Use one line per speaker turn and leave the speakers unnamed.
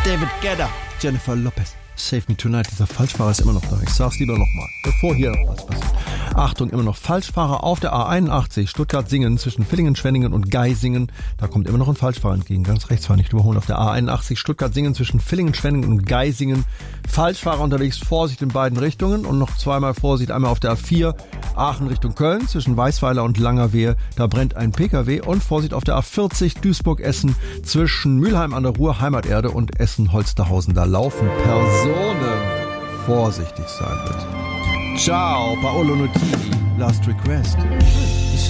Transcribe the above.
David Guetta, Jennifer Lopez. Save Me Tonight, dieser Falschfahrer ist immer noch da. Ich sag's lieber nochmal, bevor hier was passiert. Achtung, immer noch Falschfahrer auf der A81, Stuttgart-Singen zwischen Villingen-Schwenningen und Geisingen. Da kommt immer noch ein Falschfahrer entgegen, ganz rechts fahren, nicht überholen. Auf der A81, Stuttgart-Singen zwischen Villingen-Schwenningen und Geisingen. Falschfahrer unterwegs, Vorsicht in beiden Richtungen und noch zweimal Vorsicht, einmal auf der A4, Aachen Richtung Köln zwischen Weißweiler und Langerwehe. Da brennt ein PKW und Vorsicht auf der A40, Duisburg-Essen zwischen Mülheim an der Ruhr, Heimaterde und Essen-Holsterhausen. Da laufen Personen. Vorsichtig sein bitte. Ciao, Paolo Nutini, Last Request.